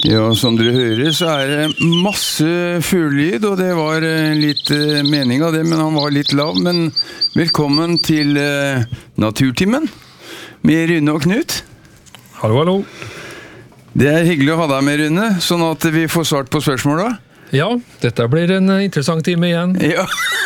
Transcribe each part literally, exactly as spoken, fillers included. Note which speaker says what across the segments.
Speaker 1: Ja, som dere hører så er det masse fuglelyd, og det var litt uh, mening av det, men han var litt lav. Men velkommen til uh, Naturtimen med Rune og Knut.
Speaker 2: Hallo, hallo.
Speaker 1: Det er hyggelig å ha deg med, Rune, sånn at vi får svart på spørsmål da.
Speaker 2: Ja, dette blir en interessant time igjen.
Speaker 1: Ja.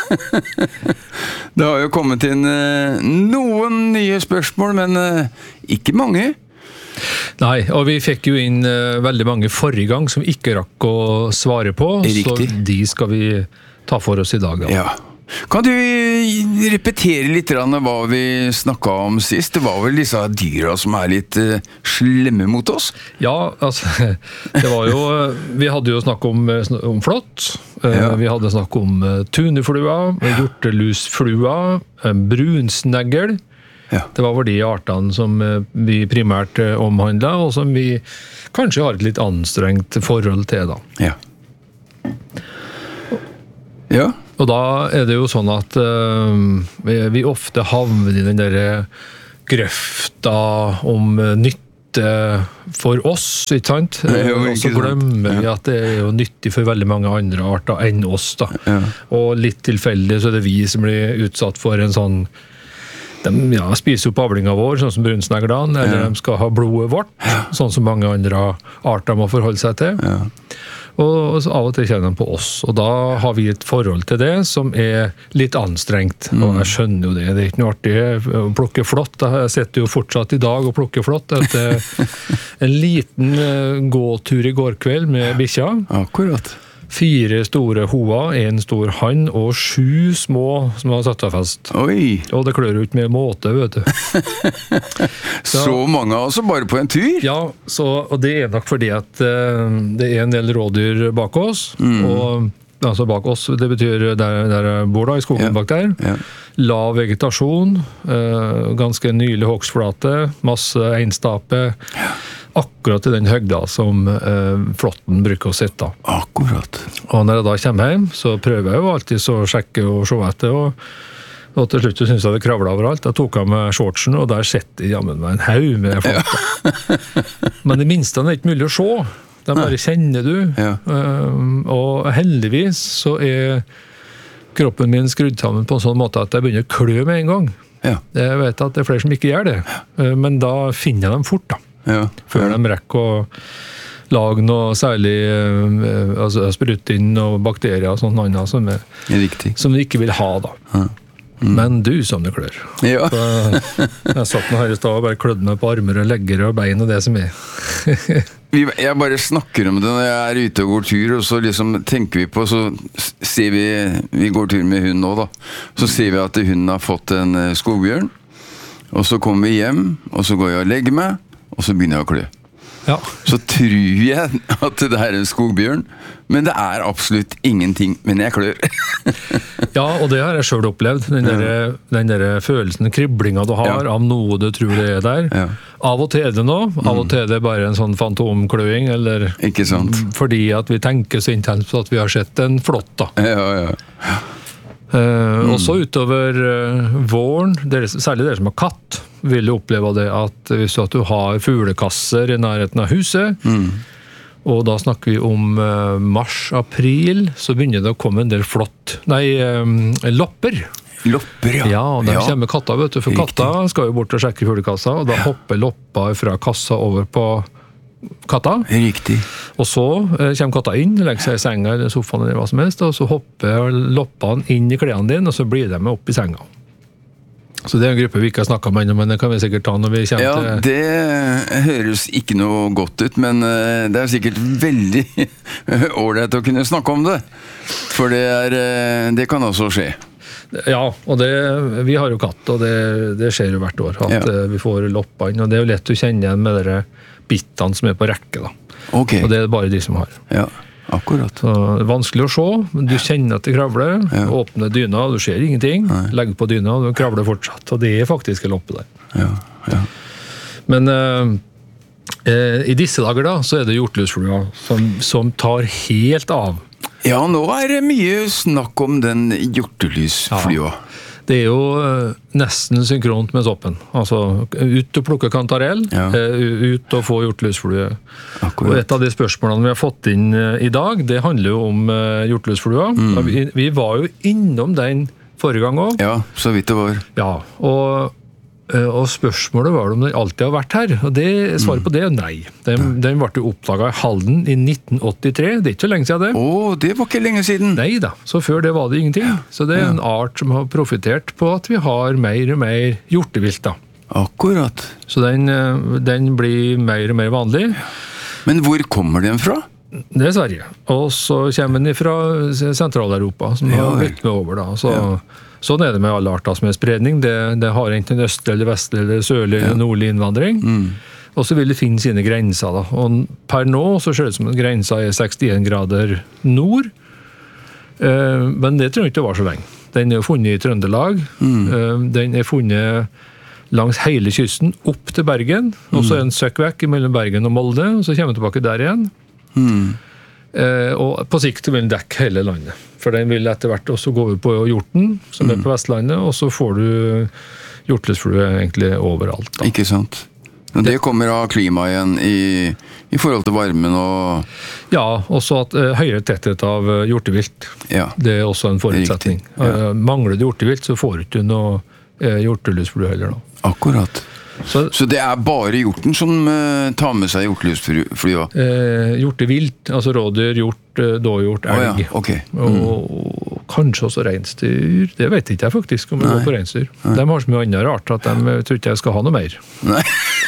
Speaker 1: Det har jo kommet inn uh, noen nye spørsmål, men uh, ikke mange.
Speaker 2: Nei, og vi fikk jo inn uh, veldig mange forrige gang som ikke rakk å svare på,
Speaker 1: Riktig.
Speaker 2: Så de skal vi ta for oss i dag. Da.
Speaker 1: Ja. Kan du repetere litt hva vi snakket om sist? Det var vel disse dyra som er litt uh, slemme mot oss?
Speaker 2: Ja, altså, det var jo, vi hadde jo snakk om, om flått, uh,
Speaker 1: Ja.
Speaker 2: vi hadde snakk om uh, tuneflua, hjortelusflua, uh, brunsnegl.
Speaker 1: Ja.
Speaker 2: Det var vel de artene som vi primært omhandlet, og som vi kanskje har et litt anstrengt forhold til da.
Speaker 1: Ja. Ja.
Speaker 2: Og da er det jo sånn at uh, vi, vi ofte havner i den der grøfta om nytte for oss, ikke sant?
Speaker 1: Jo,
Speaker 2: og så
Speaker 1: ikke
Speaker 2: glemmer
Speaker 1: sant.
Speaker 2: vi at det er jo nyttig for veldig mange andre arter enn oss da.
Speaker 1: Ja.
Speaker 2: Og litt tilfeldig så er det vi som blir utsatt for en sånn de ja, spiser opp avlinga vår, sånn som brunsneglene, eller
Speaker 1: Ja.
Speaker 2: de skal ha blodet vårt, sånn som mange andre arter må forholde seg til.
Speaker 1: Ja.
Speaker 2: Og så av og til kjenner de på oss, og da har vi et forhold til det som er litt anstrengt,
Speaker 1: Mm.
Speaker 2: og jeg skjønner jo det, det er ikke noe artig å plukke flått, jeg sitter jo fortsatt i dag og plukker flått etter en liten eh, gåtur i går kveld med bikkja.
Speaker 1: Akkurat.
Speaker 2: Fire store hoa, en stor hann og sju små som har satt seg fast.
Speaker 1: Oi,
Speaker 2: Og det klør jo ikke med måte, vet du.
Speaker 1: så mange altså bare på en tur?
Speaker 2: Ja, så, og det er nok fordi at uh, det er en del rådyr bak oss, og altså bak oss, det betyr der, der jeg bor da, i skogen
Speaker 1: Ja.
Speaker 2: bak der.
Speaker 1: Ja.
Speaker 2: Lav vegetasjon, uh, ganske nylig hogstflate, masse einstape, akkurat i den høgda som uh, flåtten bruker å sitte.
Speaker 1: Akkurat.
Speaker 2: Og når jeg da kommer hjem, så prøver jeg jo alltid så sjekke og se etter, og, og til slutt så synes jeg det kravlet overalt. Jeg tok av meg shortsen, og der sitter jammen meg en haug med flåtter. Men det minste er ikke mulig å se. De bare kjenner du.
Speaker 1: Ja.
Speaker 2: Um, og heldigvis så er kroppen min skrudd sammen på en sånn måte at jeg begynner å klø med en gang.
Speaker 1: Ja.
Speaker 2: Jeg vet at det er flere som ikke gjør det, uh, men da finner jeg dem fort da.
Speaker 1: Ja.
Speaker 2: Før de rekker å lage noe særlig uh, altså sprutte inn noen bakterier og sånt annet som, er,
Speaker 1: Riktig.
Speaker 2: som vi ikke vil ha da.
Speaker 1: Ja. Mm.
Speaker 2: Men du som det klør.
Speaker 1: Ja.
Speaker 2: Så, jeg satt med her i stad og bare klødde meg på armer og legger og bein og det som er.
Speaker 1: Vi, jeg bare snakker om det når jeg er ute og går tur, og så liksom tenker vi på, så ser vi, vi går tur med hunden nå da, så ser vi at hunden har fått en eh, skogbjørn, og så kommer vi hjem, og så går jeg og legger meg, og så begynner jeg å klø.
Speaker 2: Ja.
Speaker 1: Så tror jeg at det er en skogbjørn, men det er absolutt ingenting, men jeg klør.
Speaker 2: Ja, og det har jeg selv opplevd, den der, den der følelsen, kriblinga du har
Speaker 1: Ja.
Speaker 2: av noe du tror det er der.
Speaker 1: Ja.
Speaker 2: Av og til er det noe, av og til er det bare en sånn fantomkløing, eller
Speaker 1: Ikke sant?
Speaker 2: fordi at vi tenker så intenst på at vi har sett en flått da.
Speaker 1: Ja, ja.
Speaker 2: Uh, Også utover uh, våren, dere, særlig dere som har katt, vil du oppleve det at hvis du, at du har fuglekasser i nærheten av huset,
Speaker 1: Mm.
Speaker 2: og da snakker vi om uh, mars-april, så begynner det å komme en del flott, nei, um, lopper.
Speaker 1: Lopper, ja.
Speaker 2: Ja, og de kommer katta, vet du, for
Speaker 1: Riktig.
Speaker 2: katta skal jo bort og sjekke fuglekassa, og da hopper loppa fra kassa over på katta.
Speaker 1: Riktig.
Speaker 2: Og så eh, kommer katta inn, legger seg i senga eller sofaen eller hva som helst, og så hopper loppene inn i klærne dine, og så blir de med opp i senga. Så det er en gruppe vi ikke har snakket med ennå, men det kan vi sikkert ta når vi kommer
Speaker 1: Ja,
Speaker 2: til...
Speaker 1: det høres ikke noe godt ut, men eh, det er sikkert veldig ordentlig å kunne snakke om det. For det, er, eh, det kan også skje.
Speaker 2: Ja, og det, vi har jo katt, og det, det skjer jo hvert år, at
Speaker 1: Ja.
Speaker 2: eh, vi får loppa inn, og det er jo lett å kjenne igjen med dere bittene som er på rekke, da.
Speaker 1: Ok,
Speaker 2: Og det er bare de som har.
Speaker 1: ja, akkurat.
Speaker 2: Så det er vanskelig å se, men du kjenner at det kravler,
Speaker 1: Ja.
Speaker 2: åpner dyna, du ser ingenting, legger på dyna, og du kravler fortsatt, og det er faktisk en loppe der.
Speaker 1: Ja, ja.
Speaker 2: Men eh, eh, i disse dager da, så er det hjortelusflua som, som tar helt av.
Speaker 1: Ja, nå er det mye snakk om den hjortelysflua.
Speaker 2: Det er jo eh, nesten synkront med soppen. Altså, ut og plukke kantarell,
Speaker 1: Ja.
Speaker 2: eh, ut og få hjortelusflue.
Speaker 1: Akkurat.
Speaker 2: Og et av de spørsmålene vi har fått inn eh, i dag, det handler jo om eh, hjortelusflua.
Speaker 1: Mm.
Speaker 2: Vi, vi var jo innom den forrige gang også.
Speaker 1: Ja, så vidt det var.
Speaker 2: Ja, og, eh, og spørsmålet var om den alltid har vært her. Og det, svaret på det er nei. Den, den ble jo oppdaget i Halden i nitten åttitre. Det er ikke så lenge siden det.
Speaker 1: Å, det var ikke lenge siden.
Speaker 2: Nei da, så før det var det ingenting. Så det er en art som har profitert på at vi har mer og mer hjortevilt da.
Speaker 1: Akkurat.
Speaker 2: Så den, eh, den blir mer og mer vanlig.
Speaker 1: Men hvor kommer den fra?
Speaker 2: Det er Sverige. Og så kommer den fra Sentral-Europa, som
Speaker 1: Ja,
Speaker 2: har
Speaker 1: vel.
Speaker 2: blitt med over da. Så,
Speaker 1: Ja.
Speaker 2: Sånn er det med alle arter som er spredning. Det, det har enten østlig eller vestlig eller sørlig eller nordlig innvandring.
Speaker 1: Mm.
Speaker 2: Og så vil det finne sine grenser da. Og per nå så ser det ut som at grensa er sekstien grader nord. Eh, men det tror jeg ikke var så lenge. Den er jo funnet i Trøndelag.
Speaker 1: Mm.
Speaker 2: Eh, den er funnet langs hele kysten, opp til Bergen. Og så er den søkk vekk mellom Bergen og Molde, og så kommer den tilbake der igjen.
Speaker 1: Mm.
Speaker 2: Eh, og på sikt vil den dekke hele landet. For den vil etter hvert også gå over på hjorten, som er på Vestlandet, og så får du hjortelusflue egentlig overalt. Da.
Speaker 1: Ikke sant? Og det kommer av klimaet igjen i, i forhold til varmen og...
Speaker 2: Ja, også at eh, høyere tetthet av eh, hjortevilt.
Speaker 1: Ja,
Speaker 2: Det er også en forutsetning.
Speaker 1: Riktig, ja.
Speaker 2: Eh, mangler du hjortevilt, så får du ikke noe eh, hjortelusflue heller. Da.
Speaker 1: akkurat.
Speaker 2: Så,
Speaker 1: Så det er bare hjorten som eh, tar med seg hjortelusflua?
Speaker 2: eh, hjortevilt, altså rådyr, hjort, eh, dåhjort,
Speaker 1: Å ja,
Speaker 2: elg.
Speaker 1: ok. Mm.
Speaker 2: Og kanskje også reinsdyr. Det vet ikke jeg faktisk om jeg går på reinsdyr. De har så mye andre rart at de tror ikke jeg skal ha noe mer.
Speaker 1: Nei.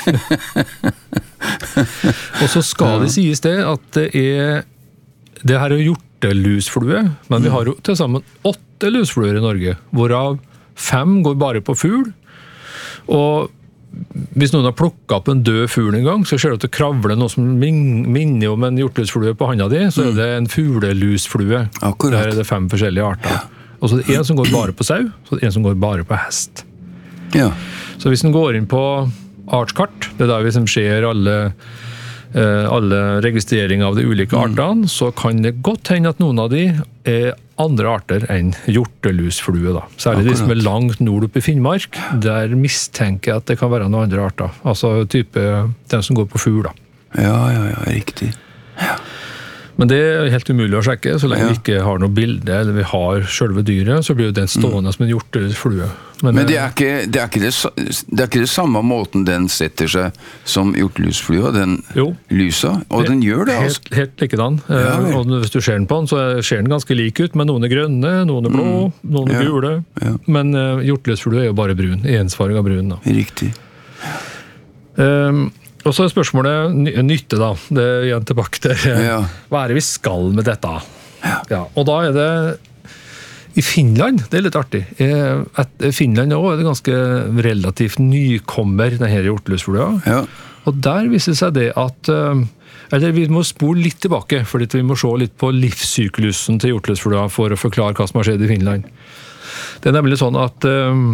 Speaker 2: Og så skal det sies det at det er det her er hjortelusflue, men vi har jo til sammen åtte lusfluer i Norge, hvorav fem går bare på fugl. Og hvis noen har plukket opp en død fugl en gang, så ser det at det kravler noe som min- minner om en hjortelusflue på handa di, så er det en fuglelusflue.
Speaker 1: Akkurat.
Speaker 2: Der er det fem forskjellige arter. Og så er det en som går bare på sau, så er det en som går bare på hest.
Speaker 1: Ja.
Speaker 2: Så hvis en går inn på artskart, det er der vi som ser alle, eh, alle registreringer av de ulike artene, så kan det godt hende at noen av de er andre arter enn hjortelusflue. Da. Særlig de som er
Speaker 1: Akkurat.
Speaker 2: langt nord oppe i Finnmark, der mistenker jeg at det kan være noen andre arter. Altså type den som går på fugl. Da.
Speaker 1: Ja, ja, ja, riktig.
Speaker 2: Men det er helt umulig å sjekke, så lenge
Speaker 1: Ja.
Speaker 2: vi ikke har noe bilde, eller vi har selve dyret, så blir jo den stående som en hjortelusflue.
Speaker 1: Men det er, ikke, det, er ikke det, sa- det er ikke det samme måten den setter seg som hjortelusflua, den
Speaker 2: Jo.
Speaker 1: lysa, og den gjør det, altså.
Speaker 2: Helt, helt likedan.
Speaker 1: Ja, vel.
Speaker 2: Eh, og hvis du ser den på den, så ser den ganske lik ut, men noen er grønne, noen er blå, noen er
Speaker 1: Ja.
Speaker 2: gule.
Speaker 1: Ja.
Speaker 2: Men uh, hjortelusflue er jo bare brun, ensfarget brun. Da.
Speaker 1: Riktig.
Speaker 2: Um, og så er spørsmålet ny- nytte, da. Det er igjen tilbake til eh,
Speaker 1: Ja.
Speaker 2: hva er det vi skal med dette? Ja. Og da er det i Finland, det er litt artig. Eh, at Finland også er det ganske relativt nykommer, denne hjortelusflua.
Speaker 1: Ja.
Speaker 2: Og der viser det seg det at eh, eller vi må spole litt tilbake, fordi vi må se litt på livssyklusen til hjortelusflua for å forklare hva som har skjedd i Finland. Det er nemlig sånn at eh,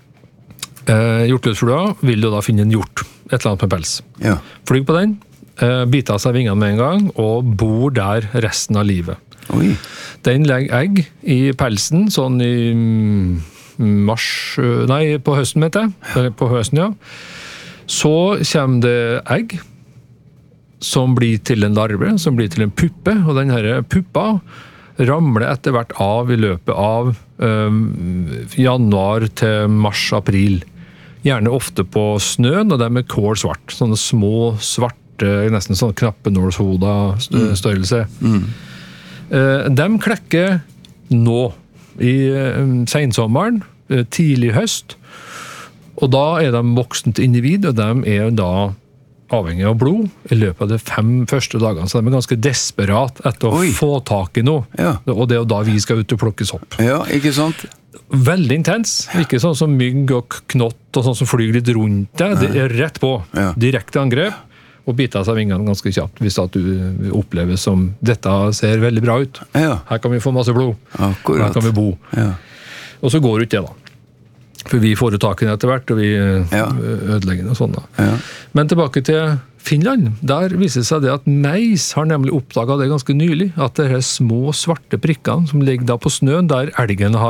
Speaker 2: eh, hjortelusflua vil jo da finne en hjort, et eller annet med pels.
Speaker 1: Ja.
Speaker 2: Flyg på den, eh, biter av seg vingene med en gang, og bor der resten av livet.
Speaker 1: Oi.
Speaker 2: Den legger egg i pelsen, sånn i mm, mars, øh, nei, på høsten, mente jeg. Eller på høsten, ja. Så kommer det egg, som blir til en larve, som blir til en puppe, og den her puppa ramler etter hvert av i løpet av øh, januar til mars-april. Gjerne ofte på snøen, og de er kål svart. Sånne små, svarte, nesten sånn knappenålshoda-størrelse.
Speaker 1: Mm.
Speaker 2: Eh, De klekker nå, i eh, sensommeren, eh, tidlig høst, og da er de voksent individ, og de er da avhengig av blod i løpet av de fem første dagene, så de er ganske desperat etter å
Speaker 1: Oi.
Speaker 2: få tak i noe,
Speaker 1: Ja.
Speaker 2: og det er jo da vi skal ut og plukke sopp.
Speaker 1: Ja, ikke sant?
Speaker 2: Veldig intens, ikke sånn som mygg og knott og sånn som flyger litt rundt deg, det er rett på,
Speaker 1: Ja.
Speaker 2: direkte angrep, og biter av seg vingene ganske kjapt, hvis at du opplever som, dette ser veldig bra ut,
Speaker 1: Ja,
Speaker 2: her kan vi få masse blod, her
Speaker 1: akkurat.
Speaker 2: kan vi bo.
Speaker 1: Ja.
Speaker 2: Og så går det ikke det da. For vi får jo tak i det etter hvert, og vi eh,
Speaker 1: Ja.
Speaker 2: ødelegger det og sånn da.
Speaker 1: Ja.
Speaker 2: Men tilbake til Finland, der viser det seg det at meis har nemlig oppdaget det ganske nylig, at det er små svarte prikkene som ligger da på snøen, der elgen har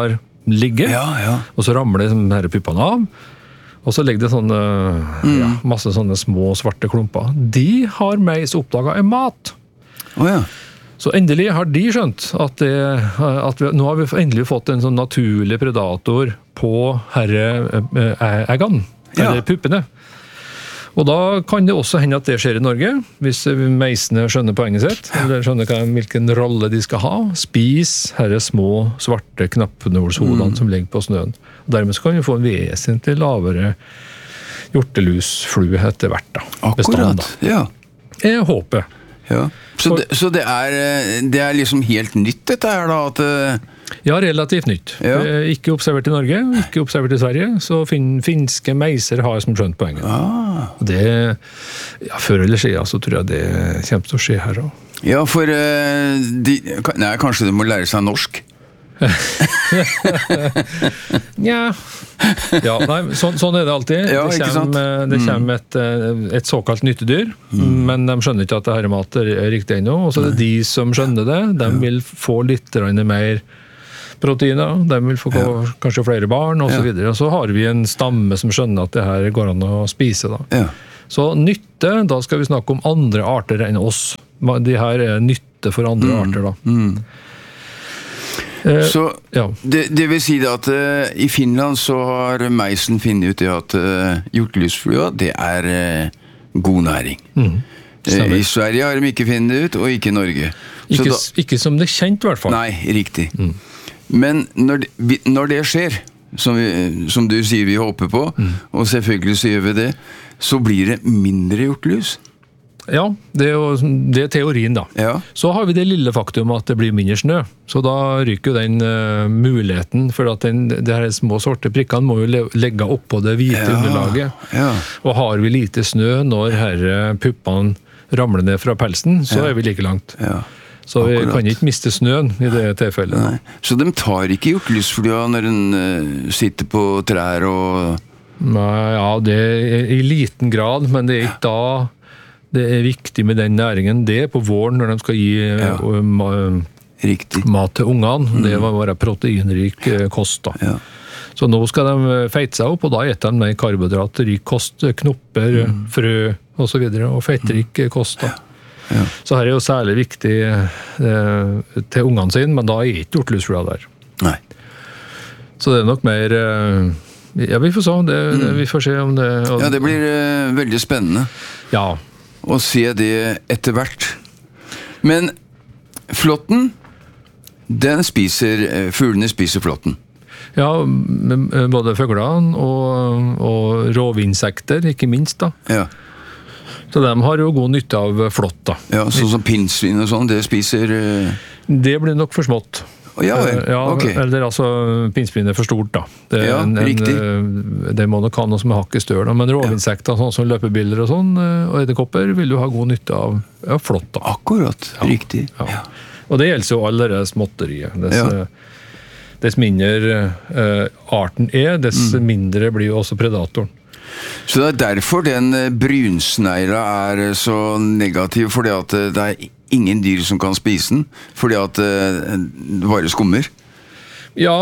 Speaker 2: ligger,
Speaker 1: Ja, ja.
Speaker 2: og så ramler de her puppene av, og så ligger det sånne, mm. ja, masse sånne små svarte klumper. De har meis oppdaget er mat.
Speaker 1: Å ja.
Speaker 2: Så endelig har de skjønt at, det, at vi, nå har vi endelig fått en sånn naturlig predator på herre eggene, eller
Speaker 1: Ja.
Speaker 2: puppene. Og da kan det også hende at det skjer i Norge, hvis meisene skjønner poenget sitt, eller skjønner hva, hvilken rolle de skal ha. Spis herre små, svarte knappenålshodene mm. som ligger på snøen. Og dermed så kan vi få en vesentlig lavere hjortelusflue etter hvert da.
Speaker 1: Akkurat,
Speaker 2: bestand, da.
Speaker 1: ja.
Speaker 2: Jeg håper.
Speaker 1: Ja. Så, det, så det, er, det er liksom helt nytt dette her da, at...
Speaker 2: Ja, relativt nytt.
Speaker 1: Ja.
Speaker 2: Ikke observert i Norge, ikke observert i Sverige, så fin, finske meiser har som skjønt poenget.
Speaker 1: Ah.
Speaker 2: Det, ja, før eller siden så tror jeg det kommer til å skje her også.
Speaker 1: Ja, for de, nei, kanskje de må lære seg norsk?
Speaker 2: ja. ja, nei, sånn, sånn er det alltid.
Speaker 1: Ja,
Speaker 2: det
Speaker 1: ikke sant?
Speaker 2: kommer, det kommer et, et såkalt nyttedyr, mm. men de skjønner ikke at det her mat er riktig ennå, og så er det de som skjønner det, de vil få litt mer proteiner, de vil få ja. kanskje flere barn, og så videre. Og så har vi en stamme som skjønner at det her går an å spise da.
Speaker 1: Ja.
Speaker 2: Så nytte, da skal vi snakke om andre arter enn oss. De her er nytte for andre mm. arter da.
Speaker 1: Mm. Så
Speaker 2: ja.
Speaker 1: det, det vil si da at uh, i Finland så har meisen finnet ut det at uh, hjortelusflua, det er uh, god næring. Mm. Uh, I Sverige har de ikke funnet det ut, og ikke i Norge.
Speaker 2: Ikke,
Speaker 1: da,
Speaker 2: ikke som det er kjent i hvert fall.
Speaker 1: Nei, riktig.
Speaker 2: Mm.
Speaker 1: Men når det, når det skjer, som, vi, som du sier vi håper på, mm. og selvfølgelig så gjør vi det, så blir det mindre hjortelus.
Speaker 2: Ja, det er, jo, det er teorien da.
Speaker 1: Ja.
Speaker 2: Så har vi det lille faktum at det blir mindre snø. Så da ryker jo den uh, muligheten, for at den, de her små sorte prikkene må jo le legge opp på det hvite
Speaker 1: ja.
Speaker 2: underlaget.
Speaker 1: Ja.
Speaker 2: Og har vi lite snø når herre puppene ramler ned fra pelsen, så ja. er vi like langt. Ja. Så vi Akkurat. Kan ikke miste snøen i det tilfellet.
Speaker 1: Nei. Så de tar ikke hjortelusflua når den uh, sitter på trær og...
Speaker 2: Nei, ja, det er i liten grad, men det er ikke da det er viktig med den næringen. Det er på våren når de skal gi ja. ma mat til ungene. Mm. Det må være proteinrik kost da. Ja. Så nå skal de feite seg opp, og da etter de mer karbohydrat, rik kost, knopper, mm. frø og så videre, og fettrik kost da. Ja. Så her er jo særlig viktig eh, til ungene sine, men da er ikke hjortelusflua der.
Speaker 1: Nei.
Speaker 2: Så det er nok mer... Eh, ja, vi får se. Det, mm. det, vi får se om det... Og,
Speaker 1: ja, det blir uh, veldig spennende.
Speaker 2: Ja.
Speaker 1: Og se det etter hvert. Men flåtten, den spiser, fuglene spiser flåtten.
Speaker 2: Ja, både fuglene og, og rovinsekter, ikke minst da.
Speaker 1: Ja.
Speaker 2: Så de har jo god nytte av flått da.
Speaker 1: Ja, sånn som pinnsvin og sånn, det spiser... Uh...
Speaker 2: Det blir nok for smått.
Speaker 1: Ja, ja,
Speaker 2: ok. Eller altså, pinnsvin er for stort da. Det,
Speaker 1: ja,
Speaker 2: en,
Speaker 1: riktig.
Speaker 2: En, det må nok ha noe som er hakket stør da, men rovinsekter, sånn som løpebiller og sånn, og edderkopper, vil du ha god nytte av ja, flått da.
Speaker 1: Akkurat,
Speaker 2: ja.
Speaker 1: riktig.
Speaker 2: Ja. Ja. Og det gjelder jo alle det småtteriet. Dess, ja. dess mindre uh, arten er, dess mm. mindre blir jo også predatoren.
Speaker 1: Så det er derfor den brunsneira er så negativ, fordi at det er ingen dyr som kan spise den, fordi at det bare skummer.
Speaker 2: Ja,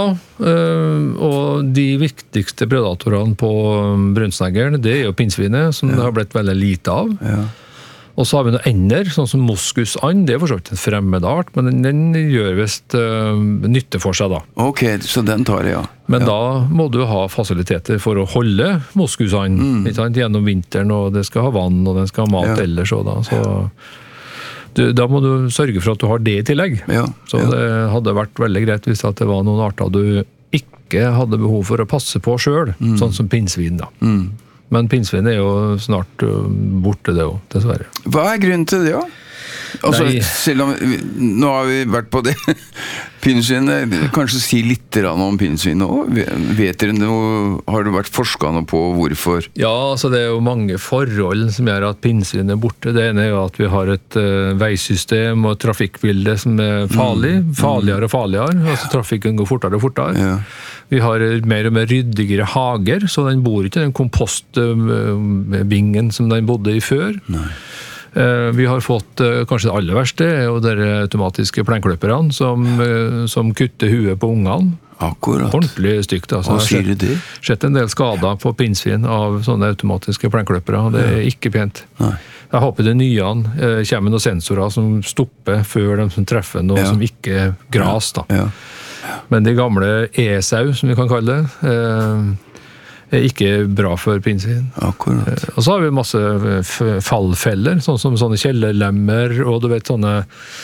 Speaker 2: og de viktigste predatorene på brunsnegeren, det er jo pinnsvinet, som ja. det har blitt veldig lite av. Ja. Og så har vi noen ender, sånn som moskusand, det er for så vidt en fremmed art, men den, den gjør vist uh, nytte for seg da.
Speaker 1: Ok, så den tar det, ja.
Speaker 2: Men
Speaker 1: ja.
Speaker 2: da må du ha fasiliteter for å holde moskusand mm. gjennom vinteren, og det skal ha vann, og den skal ha mat ja. ellers også da, så... Du, da må du sørge for at du har det i tillegg. Ja, så ja. det hadde vært veldig greit hvis det var noen arter du ikke hadde behov for å passe på selv, mm. sånn som pinnsvin da. Mm. Men pinnsvin er jo snart borte det også, dessverre.
Speaker 1: Hva er grunnen til det, ja? Altså, selv om, nå har vi vært på det, pinnsvin, kanskje si litt om pinnsvin også? Vet dere noe, har du vært forskende på hvorfor?
Speaker 2: Ja, altså det er jo mange forhold som gjør at pinnsvin er borte. Det ene er jo at vi har et uh, veisystem og trafikkbilde som er farlig, mm. farligere og farligere, altså trafikken går fortere og fortere. Ja. Vi har mer og mer ryddigere hager, så den bor ikke i den kompostbingen som den bodde i før. Nei. Vi har fått, kanskje det aller verste, er jo de automatiske plenkløperne som, som kutter huet på ungene.
Speaker 1: Akkurat.
Speaker 2: Ordentlig stygt. Altså.
Speaker 1: Hva sier du det?
Speaker 2: Sett en del skader på pinnsvin av sånne automatiske plenkløpere. Det er ikke pent.
Speaker 1: Nei.
Speaker 2: Jeg håper det nye eh, kommer noen sensorer som stopper før de som treffer noe ja. Som ikke er gras. Da.
Speaker 1: Ja.
Speaker 2: Ja. Men de gamle e-sau, som vi kan kalle det, eh, er ikke bra for pinnsvin.
Speaker 1: Akkurat.
Speaker 2: Eh, og så har vi masse fallfeller, sånn som sånne kjellerlemmer, og du vet sånne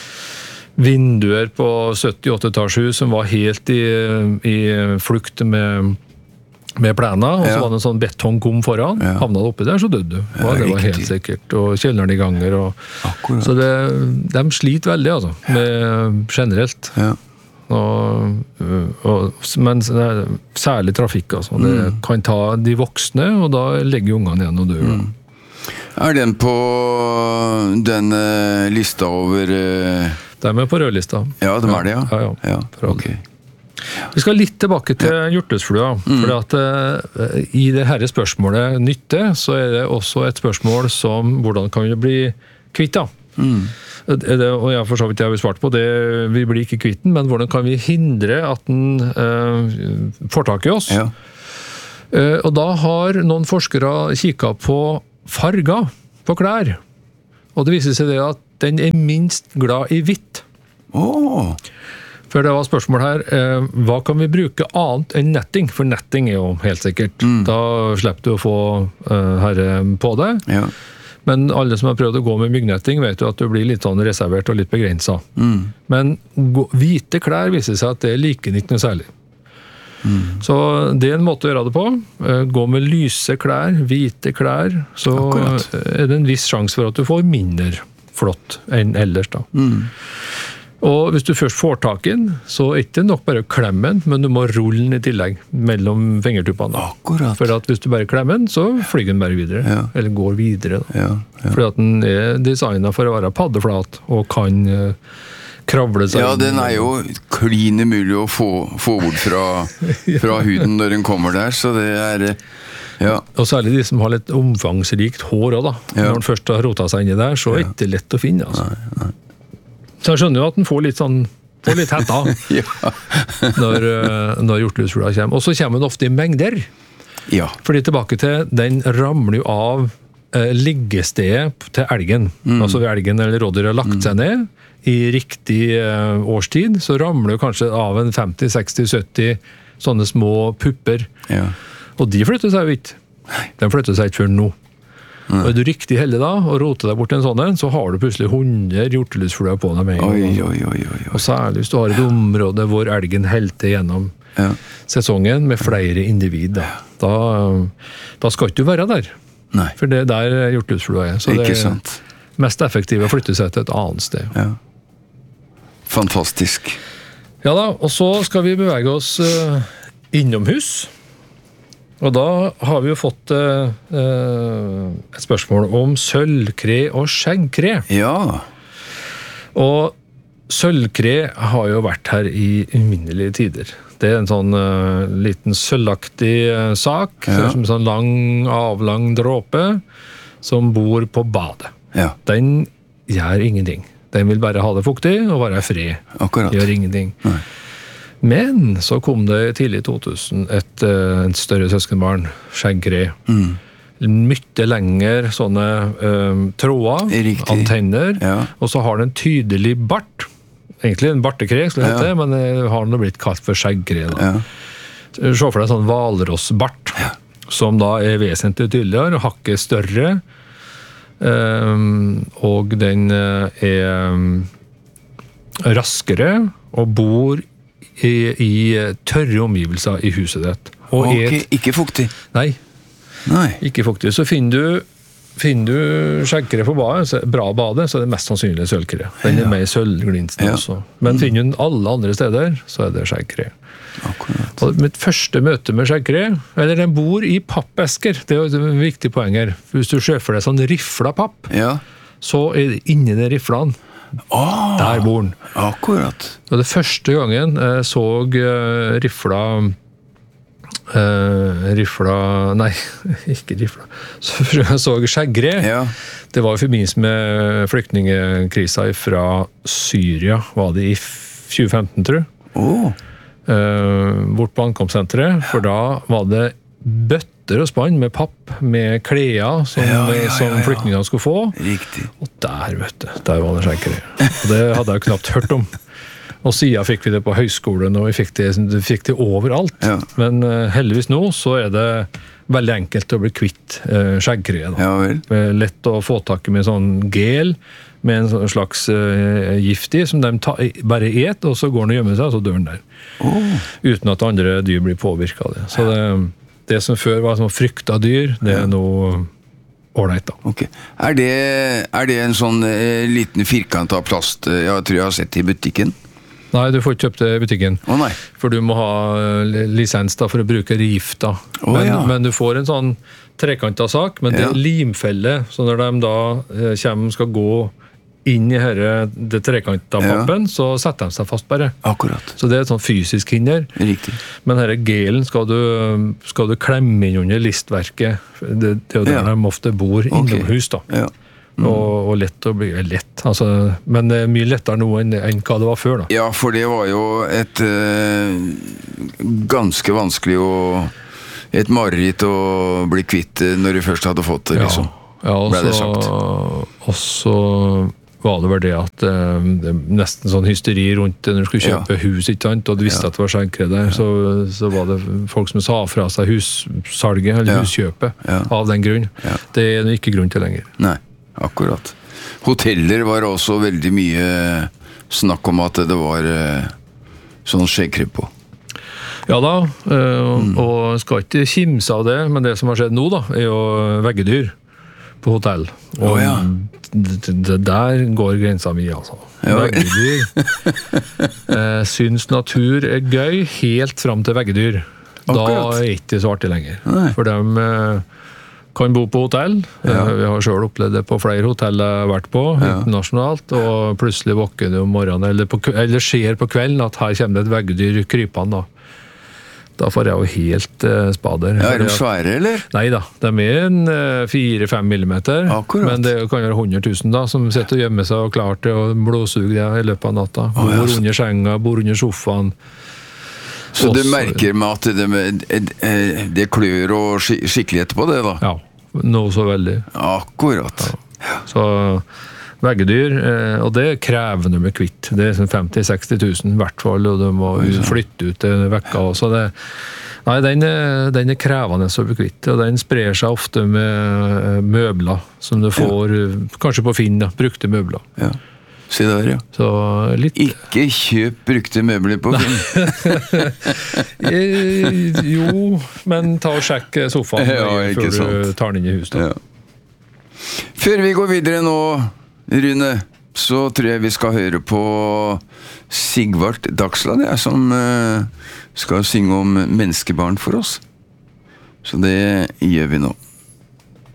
Speaker 2: vinduer på sytti-åtti-etasjehus som var helt i, i flukt med, med plena, og så
Speaker 1: ja.
Speaker 2: var det en sånn betongkom foran. Ja. Havnet oppi der, så døde du. Ja, det var helt sikkert. Og kjelleren i ganger. Og, så det, de sliter veldig, altså, med, generelt.
Speaker 1: Ja.
Speaker 2: Og, og, men særlig trafikk, altså. Det mm. kan ta de voksne, og da legger ungene igjen og dør. Mm.
Speaker 1: Er den på den uh, lista over... Uh
Speaker 2: De er på rødlista.
Speaker 1: Ja, de er det, ja.
Speaker 2: ja, ja.
Speaker 1: ja ok.
Speaker 2: Vi skal litt tilbake til ja. Hjortesflua, mm. for at uh, i det her spørsmålet nytte, så er det også et spørsmål som hvordan kan vi bli kvitt da? Mm. Det, og jeg for så vidt jeg har svart på det, vi blir ikke kvitt den, men hvordan kan vi hindre at den uh, får tak i oss?
Speaker 1: Ja.
Speaker 2: Uh, og da har noen forskere kikket på farger på klær, og det viser seg det at den er minst glad i hvitt.
Speaker 1: Oh.
Speaker 2: For det var spørsmål her, eh, hva kan vi bruke annet enn netting? For netting er jo helt sikkert. Mm. Da slipper du å få eh, herre på det.
Speaker 1: Ja.
Speaker 2: Men alle som har prøvd å gå med myggnetting vet jo at du blir litt sånn reservert og litt begrenset.
Speaker 1: Mm.
Speaker 2: Men gå, hvite klær viser seg at det liker ikke noe særlig. Mm. Så det er en måte å gjøre det på. Gå med lyse klær, hvite klær, så Akkurat. Er det en viss sjanse for at du får mindre flott enn ellers da.
Speaker 1: Mm.
Speaker 2: Og hvis du først får tak i den, så er det ikke nok bare å klemme den, men du må rulle den i tillegg mellom fingertuppene.
Speaker 1: Akkurat.
Speaker 2: For at hvis du bare klemmer den, så flyger den bare videre.
Speaker 1: Ja.
Speaker 2: Eller går videre. Da.
Speaker 1: Ja, ja.
Speaker 2: Fordi at den er designet for å være paddeflat, og kan uh, kravle seg.
Speaker 1: Ja, den er jo klin umulig å få, få bort fra, fra huden når den kommer der, så det er... Ja.
Speaker 2: Og særlig de som har litt omfangsrikt hår også, da. Ja. Når den først har rotet seg inn i der, så er det ikke lett å finne. Altså.
Speaker 1: Nei, nei.
Speaker 2: Så jeg skjønner jo at den får litt sånn, får litt hetta
Speaker 1: ja.
Speaker 2: når, når hjortelusflua kommer. Og så kommer den ofte i mengder.
Speaker 1: Ja.
Speaker 2: Fordi tilbake til, den ramler jo av eh, liggestedet til elgen. Mm. Altså ved elgen eller rådyr har lagt seg ned i riktig eh, årstid, så ramler jo kanskje av en femti, seksti, sytti sånne små pupper.
Speaker 1: Ja.
Speaker 2: Og de flytter seg jo ikke. De flytter seg ikke før nå. Nei. Og er du riktig heldig da, og roter deg bort en sånn, så har du plutselig hundre hjortelusfluer på deg med.
Speaker 1: Oi, oi, oi, oi.
Speaker 2: Og særlig hvis du har et område hvor elgen helter gjennom
Speaker 1: ja.
Speaker 2: Sesongen med flere individ. Da. Da, da skal ikke du være der.
Speaker 1: Nei.
Speaker 2: For det er der hjortelusflua er. Så
Speaker 1: ikke
Speaker 2: det er
Speaker 1: sant.
Speaker 2: Mest effektive å flytte seg til et annet sted.
Speaker 1: Ja. Fantastisk.
Speaker 2: Ja da, og så skal vi bevege oss uh, innomhus. Og da har vi jo fått uh, et spørsmål om sølvkre og skjeggkre.
Speaker 1: Ja.
Speaker 2: Og sølvkre har jo vært her i uminnelige tider. Det er en sånn uh, liten sølvaktig uh, sak, ja. Som en sånn lang, avlang dråpe, som bor på badet.
Speaker 1: Ja.
Speaker 2: Den gjør ingenting. Den vil bare ha det fuktig og være fri.
Speaker 1: Akkurat.
Speaker 2: Gjør ingenting.
Speaker 1: Nei.
Speaker 2: Men så kom det tidlig i to tusen et, et større søskenbarn, skjeggkre.
Speaker 1: Mm.
Speaker 2: Mye lenger sånne um, tråder,
Speaker 1: Riktig.
Speaker 2: Antenner,
Speaker 1: ja.
Speaker 2: Og så har den en tydelig bart. Egentlig en bartekre, skulle det hete,
Speaker 1: ja.
Speaker 2: men det har den blitt kalt for skjeggkre.
Speaker 1: Ja.
Speaker 2: Se for deg en sånn hvalrossbart,
Speaker 1: ja.
Speaker 2: Som da er vesentlig tydeligere, hakket større, um, og den er um, raskere, og bor I, i tørre omgivelser i huset ditt. Og
Speaker 1: ok,
Speaker 2: et,
Speaker 1: ikke fuktig?
Speaker 2: Nei,
Speaker 1: nei.
Speaker 2: Ikke fuktig. Så finner du, finner du skjeggkre på badet, så bra badet, så er det mest sannsynlig sølvkre. Den er
Speaker 1: ja.
Speaker 2: med i sølvglinsen
Speaker 1: ja.
Speaker 2: Også. Men mm. finner du alle andre steder, så er det skjeggkre.
Speaker 1: Akkurat.
Speaker 2: Og mitt første møte med skjeggkre, eller den bor i pappesker, det er jo et viktig poeng her. Hvis du kjøper deg sånn rifla papp,
Speaker 1: ja.
Speaker 2: Så er det inni de riflene.
Speaker 1: Oh,
Speaker 2: der bor den.
Speaker 1: Akkurat.
Speaker 2: Og det første gangen jeg så uh, rifla uh, rifla nei, ikke rifla så jeg så skjeggkre
Speaker 1: ja.
Speaker 2: Det var i forbindelse med flyktningekrisa fra Syria var det i tjue femten tror jeg
Speaker 1: oh.
Speaker 2: uh, bort på ankomstsenteret, for da var det bøtter og spann med papp, med klær som,
Speaker 1: ja, ja, ja,
Speaker 2: som
Speaker 1: ja.
Speaker 2: flyktningene skulle få.
Speaker 1: Riktig.
Speaker 2: Og der, vet du, der var det skjenkeri. Og det hadde jeg knapt hørt om. Og siden fikk vi det på høyskolen, og vi fikk det, vi fikk det overalt.
Speaker 1: Ja.
Speaker 2: Men uh, heldigvis nå så er det veldig enkelt å bli kvitt uh, skjeggkreet.
Speaker 1: Ja vel.
Speaker 2: Lett å få tak i med sånn gel, med en slags uh, gift i, som de ta, bare et, og så går den og gjemmer seg, og så dør den der.
Speaker 1: Oh.
Speaker 2: Uten at andre dyr blir påvirket av det. Så det, det som før var som frykta dyr, det er nå ålreit da.
Speaker 1: Ok. Er det, er det en sånn eh, liten firkant av plast, eh, jeg tror jeg har sett i butikken?
Speaker 2: Nei, du får ikke kjøpt det i butikken.
Speaker 1: Å nei.
Speaker 2: For du må ha lisens da, for å bruke gifta.
Speaker 1: Å,
Speaker 2: men,
Speaker 1: ja.
Speaker 2: men du får en sånn trekantet sak, men det
Speaker 1: Ja.
Speaker 2: er limfelle, så når de da eh, kommer, skal gå inn i herre, det trekantet pappen, så setter de seg fast bare.
Speaker 1: Akkurat.
Speaker 2: Så det er et sånn fysisk hinder.
Speaker 1: Riktig.
Speaker 2: Men herre gelen skal du, skal du klemme inn under listverket. Det, det er jo der
Speaker 1: Ja.
Speaker 2: de ofte bor innom
Speaker 1: Ok.
Speaker 2: hus da.
Speaker 1: Ja. Mm.
Speaker 2: Og, og lett å bli, lett, altså, men det er mye lettere nå enn, enn hva det var før da.
Speaker 1: Ja, for det var jo et eh, ganske vanskelig å et mareritt å bli kvitt eh, når du først hadde fått det, liksom.
Speaker 2: Ja, og
Speaker 1: ble det
Speaker 2: så,
Speaker 1: sagt.
Speaker 2: og så var det vel det at eh, det er nesten sånn hysteri rundt det når du skulle kjøpe
Speaker 1: Ja.
Speaker 2: hus, ikke sant? Og du visste
Speaker 1: Ja.
Speaker 2: at det var skjenkere der, så, så var det folk som sa fra seg hussalget, eller
Speaker 1: Ja.
Speaker 2: huskjøpet,
Speaker 1: Ja.
Speaker 2: av den grunn.
Speaker 1: Ja.
Speaker 2: Det er ikke grunn til lenger.
Speaker 1: Nei, akkurat. Hoteller var også veldig mye snakk om at det var eh, sånn skjeggkrepp på.
Speaker 2: Ja da, eh, og jeg skal ikke kimse av det, men det som har skjedd nå da, er jo veggedyr på hotell. Og
Speaker 1: Å, ja.
Speaker 2: det, det der går grensa mi, altså.
Speaker 1: Ja.
Speaker 2: Veggedyr. eh, syns natur er gøy, helt fram til veggedyr. Da
Speaker 1: Akkurat.
Speaker 2: er det ikke så artig lenger.
Speaker 1: Nei.
Speaker 2: For de eh, kan bo på hotell.
Speaker 1: Ja.
Speaker 2: Eh, vi har selv opplevd det på flere hotell jeg har vært på,
Speaker 1: Ja.
Speaker 2: internasjonalt, og plutselig våkner du om morgenen, eller, på, eller ser på kvelden at her kommer det et veggedyr krypende da. Da får jeg jo helt eh, spader.
Speaker 1: Ja, er de
Speaker 2: Fordi at-
Speaker 1: svære, eller?
Speaker 2: Nei da, de er en eh, fire-fem millimeter,
Speaker 1: Akkurat.
Speaker 2: men det kan være hundre tusen da, som sitter og gjemmer seg og klar til å blåsuge det i løpet av natta.
Speaker 1: Å, ja,
Speaker 2: Bor
Speaker 1: så-
Speaker 2: under senga, bor under sofaen.
Speaker 1: Så du
Speaker 2: Også-
Speaker 1: merker med at det, med, eh, det klør og skik- skikkelig etterpå det, da?
Speaker 2: Ja, noe så veldig.
Speaker 1: Akkurat.
Speaker 2: Så veggedyr, eh, og det er krevende med kvitt. Det er sånn femti til seksti tusen i hvert fall, og du må flytte ut en vekka også. Det, nei, den er, den er krevende å bli kvitt, og den sprer seg ofte med eh, møbler, som du får, eh, kanskje på Finn, da, brukte møbler.
Speaker 1: Ja. Se der, ja.
Speaker 2: Så litt...
Speaker 1: Ikke kjøp brukte møbler på Finn.
Speaker 2: Eh, jo, men ta og sjekk sofaen
Speaker 1: Ja,
Speaker 2: nøye
Speaker 1: ikke
Speaker 2: før du
Speaker 1: sant.
Speaker 2: tar den inn i huset.
Speaker 1: Ja. Før vi går videre nå, Rune, så tror jeg vi skal høre på Sigvart Dagsland, ja, som eh, skal synge om menneskebarn for oss. Så det gjør vi nå.